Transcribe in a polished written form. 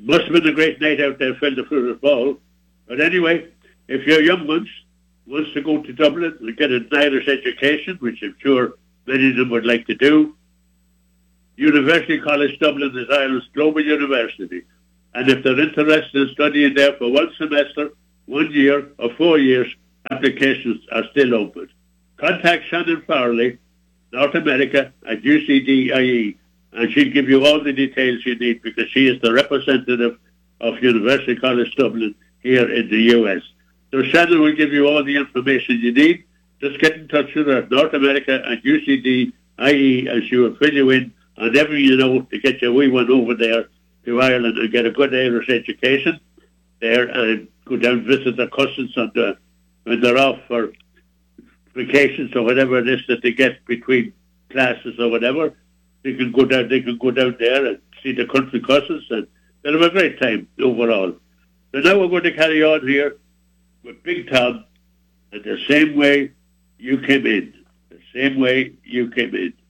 must have been a great night out there, Phil, the Fruit Ball. But anyway, if your young ones wants to go to Dublin and get an Irish education, which I'm sure many of them would like to do, University College Dublin is Ireland's global university. And if they're interested in studying there for 1 semester, 1 year, or 4 years, applications are still open. Contact Shannon Farley, North America, at UCDIE, and she'll give you all the details you need because she is the representative of University College Dublin here in the US. So Shannon will give you all the information you need. Just get in touch with her at North America at UCDIE, and she will fill you in on everything you know to get your wee one over there to Ireland and get a good Irish education there and go down and visit their cousins when they're off for vacations or whatever it is that they get between classes or whatever. They can go down there and see the country cousins, and they'll have a great time overall. So now we're going to carry on here with Big Tom, and the same way you came in. The same way you came in.